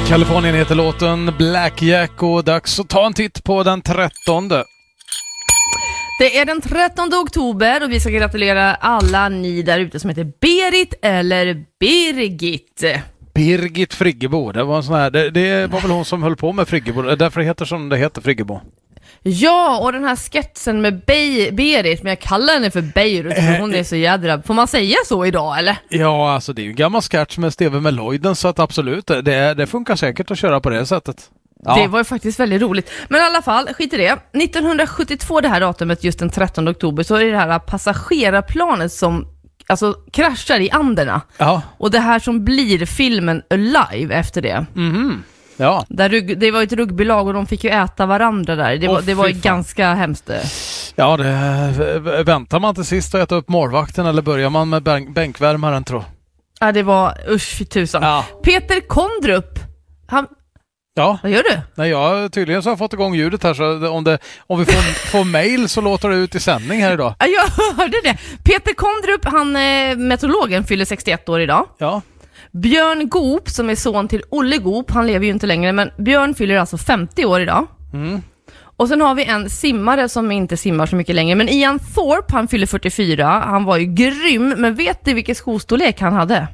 Kalifornien heter låten Blackjack och dags att ta en titt på den 13. Det är den 13 oktober och vi ska gratulera alla ni där ute som heter Berit eller Birgit. Birgit Friggebo, det var en sån här, det var väl hon som höll på med Friggebo, därför det heter som det heter Friggebo. Ja, och den här sketchen med Berit, men jag kallar henne för Beirut för hon är så jädra. Får man säga så idag, eller? Ja, alltså det är ju en gammal sketch med Steve Meloiden, så att absolut, det funkar säkert att köra på det sättet. Ja. Det var ju faktiskt väldigt roligt. Men i alla fall, skit i det. 1972, det här datumet, just den 13 oktober, så är det här passagerarplanet som kraschar i Anderna. Ja. Och det här som blir filmen Alive efter det. Mhm. Ja. Det var ett rugbylag och de fick ju äta varandra där. Det var ju ganska hemskt. Ja, väntar man till sist att äta upp målvakten eller börjar man med bänkvärmaren, tror? Ja, det var usch för tusan. Ja. Peter Kondrup, ja. Vad gör du? Nej, tydligen så har jag fått igång ljudet här, så om vi får mail så låter det ut i sändning här idag. Ja, jag hörde det. Peter Kondrup, meteorologen, fyller 61 år idag. Ja. Björn Goop, som är son till Olle Goop, han lever ju inte längre, men Björn fyller alltså 50 år idag. Mm. Och sen har vi en simmare som inte simmar så mycket längre, men Ian Thorpe, han fyller 44. Han var ju grym, men vet du vilken skostorlek han hade?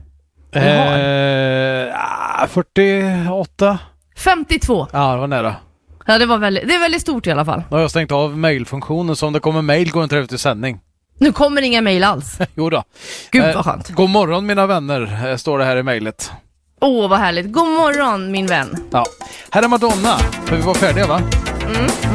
48. 52. Ja, det var nära. Ja, det är väldigt stort i alla fall. Nu har jag stängt av mailfunktionen, så om det kommer mail går inte ut i sändning. Nu kommer inga mail alls. Jo då. Gud vad skönt. God morgon mina vänner, står det här i mejlet. Vad härligt. God morgon min vän. Ja. Här är Madonna, för vi var färdiga va?